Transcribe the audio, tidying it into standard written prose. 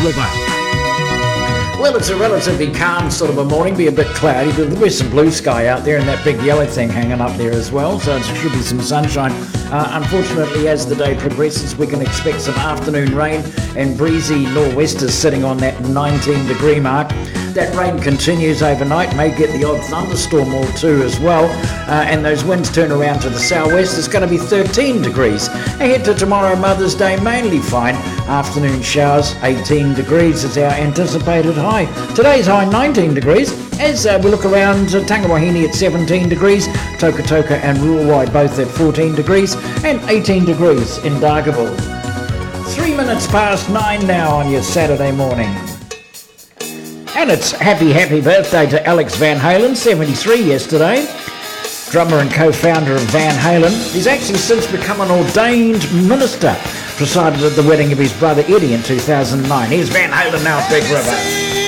River. Well, it's a relatively calm sort of a morning, be a bit cloudy, but there'll be some blue sky out there and that big yellow thing hanging up there as well, so it should be some sunshine. Unfortunately, as the day progresses, we can expect some afternoon rain and breezy nor'westers sitting on that 19-degree mark. That rain continues overnight, may get the odd thunderstorm or two as well, and those winds turn around to the southwest. It's going to be 13 degrees. Ahead to tomorrow, Mother's Day, mainly fine. Afternoon showers, 18 degrees is our anticipated high. Today's high, 19 degrees. As we look around, Tangawahine at 17 degrees, Toka and Ruawai both at 14 degrees, and 18 degrees in Dargaville. 3 minutes past 9 now on your Saturday morning. And it's happy birthday to Alex Van Halen, 73 yesterday. Drummer and co-founder of Van Halen. He's actually since become an ordained minister. Presided at the wedding of his brother Eddie in 2009. Here's Van Halen now at Big River.